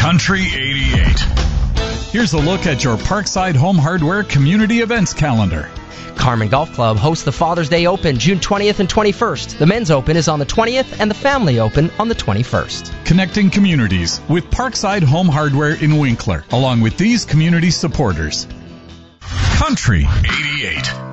Country 88. Here's a look at your Parkside Home Hardware community events calendar. Carmen Golf Club hosts the Father's Day Open June 20th and 21st. The Men's Open is on the 20th and the Family Open on the 21st. Connecting communities with Parkside Home Hardware in Winkler, along with these community supporters. Country 88.